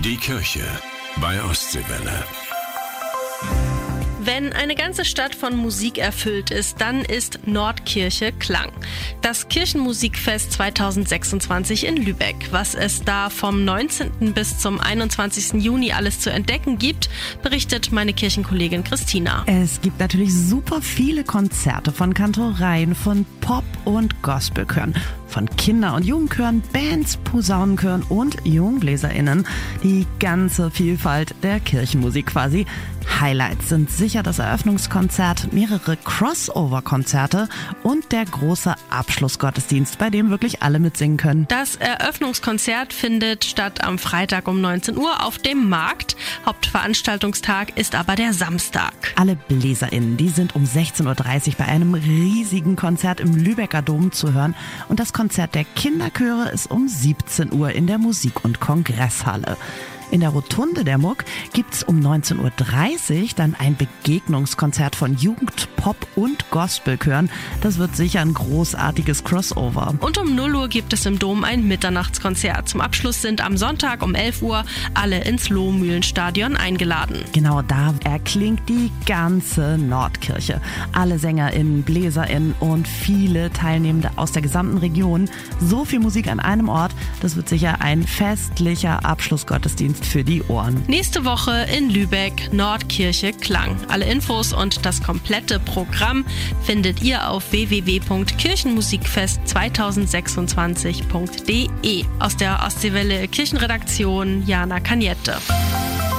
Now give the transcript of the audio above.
Die Kirche bei Ostseewelle. Wenn eine ganze Stadt von Musik erfüllt ist, dann ist Nordkirche Klang. Das Kirchenmusikfest 2026 in Lübeck. Was es da vom 19. bis zum 21. Juni alles zu entdecken gibt, berichtet meine Kirchenkollegin Christina. Es gibt natürlich super viele Konzerte von Kantoreien, von Pop- und Gospelchören, von Kinder- und Jugendchören, Bands, Posaunenchören und JungbläserInnen. Die ganze Vielfalt der Kirchenmusik quasi. Highlights sind sicher das Eröffnungskonzert, mehrere Crossover-Konzerte und der große Abschlussgottesdienst, bei dem wirklich alle mitsingen können. Das Eröffnungskonzert findet statt am Freitag um 19 Uhr auf dem Markt. Hauptveranstaltungstag ist aber der Samstag. Alle BläserInnen, die sind um 16.30 Uhr bei einem riesigen Konzert im Lübecker Dom zu hören. Und das Konzert der Kinderchöre ist um 17 Uhr in der Musik- und Kongresshalle. In der Rotunde der Muck gibt's um 19.30 Uhr dann ein Begegnungskonzert von Jugend-, Pop- und Gospelchören. Das wird sicher ein großartiges Crossover. Und um 0 Uhr gibt es im Dom ein Mitternachtskonzert. Zum Abschluss sind am Sonntag um 11 Uhr alle ins Lohmühlenstadion eingeladen. Genau da erklingt die ganze Nordkirche. Alle SängerInnen, BläserInnen und viele Teilnehmende aus der gesamten Region. So viel Musik an einem Ort, das wird sicher ein festlicher Abschlussgottesdienst für die Ohren. Nächste Woche in Lübeck, Nordkirche Klang. Alle Infos und das komplette Programm findet ihr auf www.kirchenmusikfest2026.de. Aus der Ostseewelle Kirchenredaktion Jana Kaniette.